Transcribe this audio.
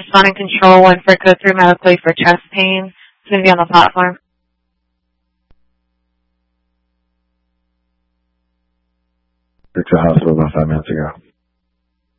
responding control 1 for code 3 medically for chest pain. It's going to be on the platform. Victor Hospital about 5 minutes ago.